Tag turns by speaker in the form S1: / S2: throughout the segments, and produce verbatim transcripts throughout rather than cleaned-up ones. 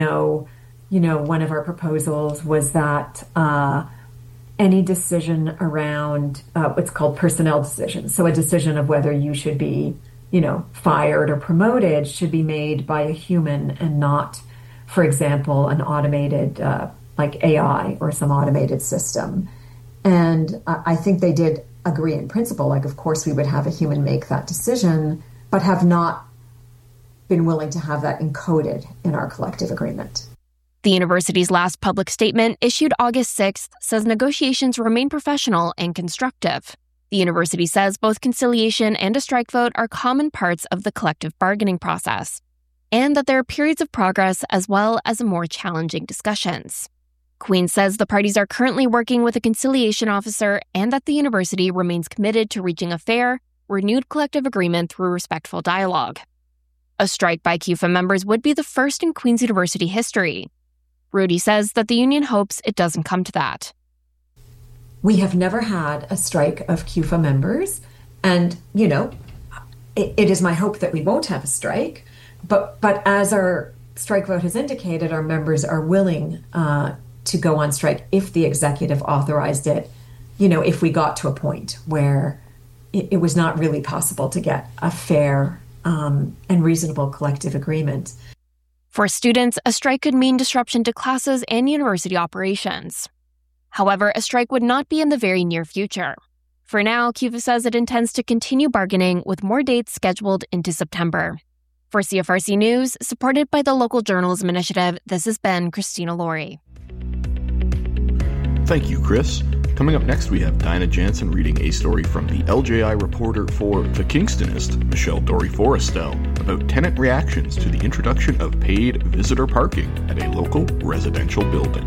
S1: know, you know, one of our proposals was that uh, any decision around uh, what's called personnel decisions, so a decision of whether you should be, you know, fired or promoted should be made by a human and not, for example, an automated, uh, like A I or some automated system. And uh, I think they did agree in principle, like, of course, we would have a human make that decision, but have not been willing to have that encoded in our collective agreement.
S2: The university's last public statement, issued August sixth, says negotiations remain professional and constructive. The university says both conciliation and a strike vote are common parts of the collective bargaining process, and that there are periods of progress as well as more challenging discussions. Queen's says the parties are currently working with a conciliation officer and that the university remains committed to reaching a fair, renewed collective agreement through respectful dialogue. A strike by C U F A members would be the first in Queen's University history. Rudy says that the union hopes it doesn't come to that.
S1: We have never had a strike of C U F A members, and, you know, it, it is my hope that we won't have a strike, but, but as our strike vote has indicated, our members are willing uh, to go on strike if the executive authorized it, you know, if we got to a point where it, it was not really possible to get a fair um, and reasonable collective agreement.
S2: For students, a strike could mean disruption to classes and university operations. However, a strike would not be in the very near future. For now, C U F A says it intends to continue bargaining with more dates scheduled into September. For C F R C News, supported by the Local Journalism Initiative, this has been Christina Laurie.
S3: Thank you, Chris. Coming up next, we have Dinah Jansen reading a story from the L J I reporter for The Kingstonist, Michelle Dory-Forrestel, about tenant reactions to the introduction of paid visitor parking at a local residential building.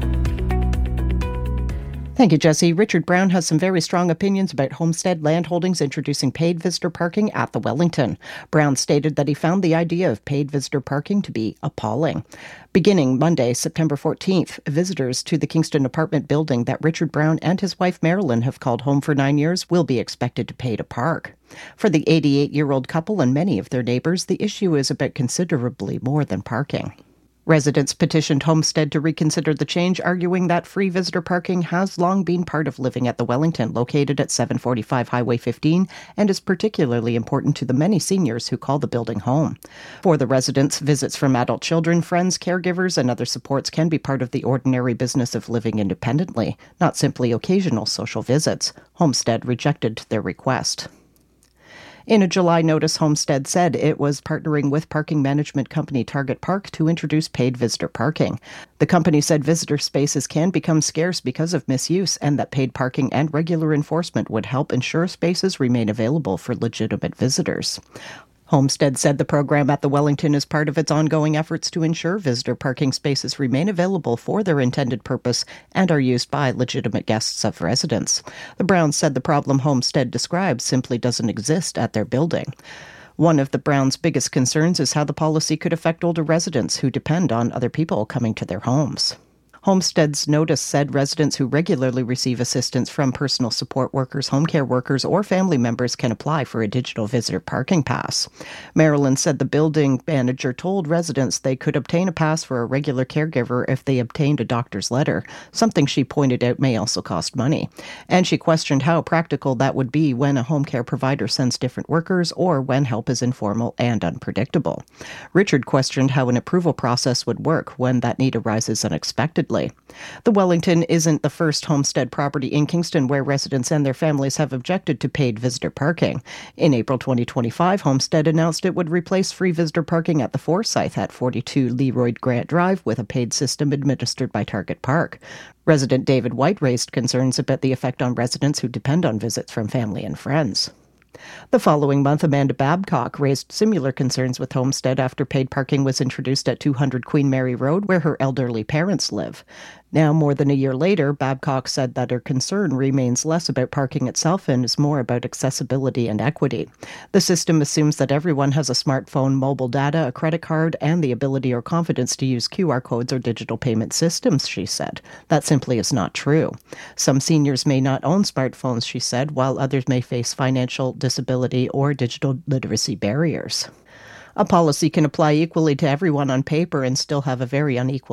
S4: Thank you, Jesse. Richard Brown has some very strong opinions about Homestead Landholdings introducing paid visitor parking at the Wellington. Brown stated that he found the idea of paid visitor parking to be appalling. Beginning Monday, September fourteenth, visitors to the Kingston apartment building that Richard Brown and his wife Marilyn have called home for nine years will be expected to pay to park. For the eighty-eight-year-old couple and many of their neighbours, the issue is about considerably more than parking. Residents petitioned Homestead to reconsider the change, arguing that free visitor parking has long been part of living at the Wellington, located at seven forty-five Highway fifteen, and is particularly important to the many seniors who call the building home. For the residents, visits from adult children, friends, caregivers, and other supports can be part of the ordinary business of living independently, not simply occasional social visits. Homestead rejected their request. In a July notice, Homestead said it was partnering with parking management company Target Park to introduce paid visitor parking. The company said visitor spaces can become scarce because of misuse, and that paid parking and regular enforcement would help ensure spaces remain available for legitimate visitors. Homestead said the program at the Wellington is part of its ongoing efforts to ensure visitor parking spaces remain available for their intended purpose and are used by legitimate guests of residents. The Browns said the problem Homestead describes simply doesn't exist at their building. One of the Browns' biggest concerns is how the policy could affect older residents who depend on other people coming to their homes. Homestead's notice said residents who regularly receive assistance from personal support workers, home care workers, or family members can apply for a digital visitor parking pass. Marilyn said the building manager told residents they could obtain a pass for a regular caregiver if they obtained a doctor's letter, something she pointed out may also cost money. And she questioned how practical that would be when a home care provider sends different workers or when help is informal and unpredictable. Richard questioned how an approval process would work when that need arises unexpectedly. The Wellington isn't the first Homestead property in Kingston where residents and their families have objected to paid visitor parking. In April twenty twenty-five, Homestead announced it would replace free visitor parking at the Forsyth at forty-two Leroy Grant Drive with a paid system administered by Target Park. Resident David White raised concerns about the effect on residents who depend on visits from family and friends. The following month, Amanda Babcock raised similar concerns with Homestead after paid parking was introduced at two hundred Queen Mary Road, where her elderly parents live. Now, more than a year later, Babcock said that her concern remains less about parking itself and is more about accessibility and equity. The system assumes that everyone has a smartphone, mobile data, a credit card, and the ability or confidence to use Q R codes or digital payment systems, she said. That simply is not true. Some seniors may not own smartphones, she said, while others may face financial, disability, or digital literacy barriers. A policy can apply equally to everyone on paper and still have a very unequal